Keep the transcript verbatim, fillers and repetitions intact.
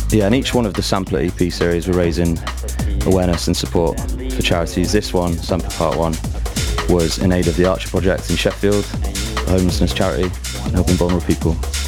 Yeah, and each one of the sampler E P series we're raising awareness and support for charities. This one, Sampler Part one, was in aid of the Archer Project in Sheffield, a homelessness charity helping vulnerable people.